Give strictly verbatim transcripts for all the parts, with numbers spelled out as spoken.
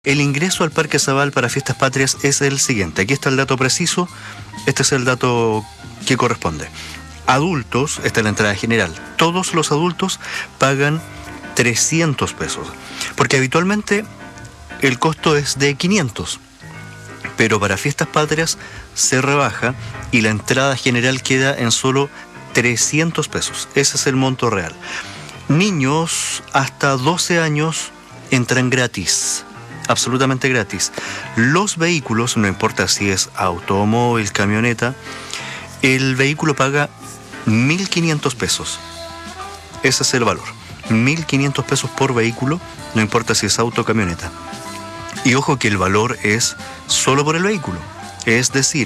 El ingreso al Parque Zabal para Fiestas Patrias es el siguiente. Aquí está el dato preciso. Este es el dato que corresponde. Adultos, esta es la entrada general. Todos los adultos pagan trescientos pesos. Porque habitualmente el costo es de quinientos. Pero para Fiestas Patrias se rebaja y la entrada general queda en solo trescientos pesos. Ese es el monto real. Niños hasta doce años entran gratis. Absolutamente gratis. Los vehículos, no importa si es automóvil, camioneta, el vehículo paga mil quinientos pesos. Ese es el valor. mil quinientos pesos por vehículo, no importa si es auto o camioneta. Y ojo que el valor es solo por el vehículo. Es decir,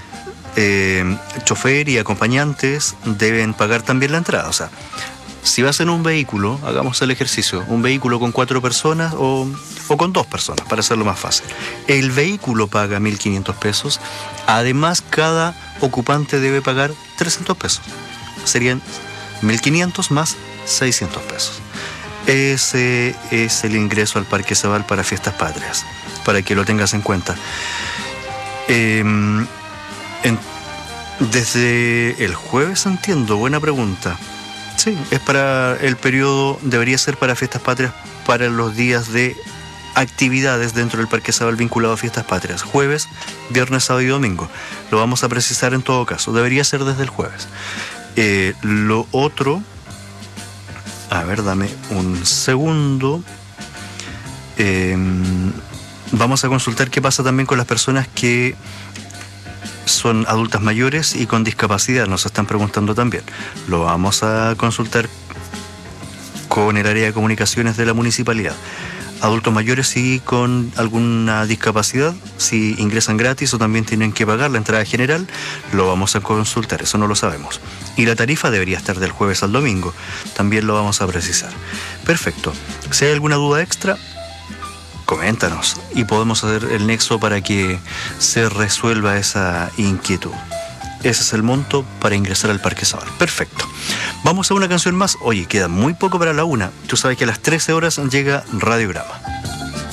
eh, chofer y acompañantes deben pagar también la entrada. O sea, si vas en un vehículo, hagamos el ejercicio, un vehículo con cuatro personas o, o con dos personas, para hacerlo más fácil. El vehículo paga mil quinientos pesos, además cada ocupante debe pagar trescientos pesos. Serían mil quinientos más seiscientos pesos. Ese es el ingreso al Parque Zabal para Fiestas Patrias, para que lo tengas en cuenta. Eh, en, desde el jueves, entiendo, buena pregunta. Sí, es para el periodo, debería ser para Fiestas Patrias, para los días de actividades dentro del Parque Zabal vinculado a Fiestas Patrias. Jueves, viernes, sábado y domingo. Lo vamos a precisar en todo caso. Debería ser desde el jueves. Eh, lo otro, a ver, dame un segundo. Eh, vamos a consultar qué pasa también con las personas que son adultas mayores y con discapacidad, nos están preguntando también. Lo vamos a consultar con el área de comunicaciones de la municipalidad. Adultos mayores y con alguna discapacidad, si ingresan gratis o también tienen que pagar la entrada general, lo vamos a consultar, eso no lo sabemos. Y la tarifa debería estar del jueves al domingo, también lo vamos a precisar. Perfecto. Si hay alguna duda extra, coméntanos y podemos hacer el nexo para que se resuelva esa inquietud. Ese es el monto para ingresar al Parque Zabal. Perfecto. Vamos a una canción más. Oye, queda muy poco para la una. Tú sabes que a las trece horas llega Radiograma.